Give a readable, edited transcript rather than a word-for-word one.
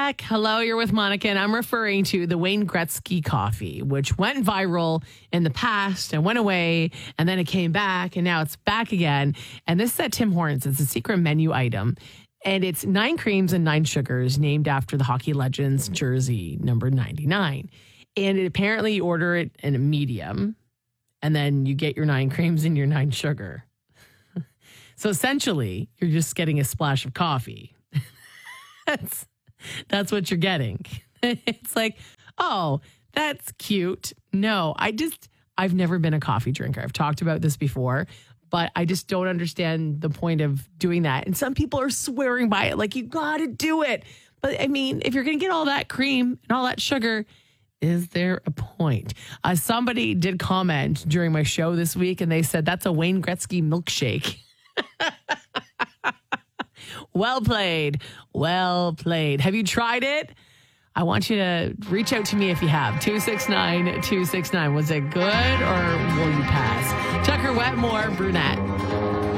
back. Hello, you're with Monica, and I'm referring to the Wayne Gretzky coffee, which went viral in the past and went away, and then it came back, and now it's back again. And this is at Tim Hortons. It's a secret menu item, and it's 9 creams and 9 sugars named after the hockey legend's jersey, number 99. And apparently you order it in a medium, and then you get your 9 creams and your 9 sugar. So essentially, you're just getting a splash of coffee. That's what you're getting. It's like, oh, that's cute. No, I've never been a coffee drinker. I've talked about this before, but I just don't understand the point of doing that. And some people are swearing by it, like, you got to do it. But I mean, if you're going to get all that cream and all that sugar, is there a point? Somebody did comment during my show this week, and they said that's a Wayne Gretzky milkshake. Well played. Well played. Have you tried it? I want you to reach out to me if you have. 269-269. Was it good or will you pass? Tucker Wetmore, brunette.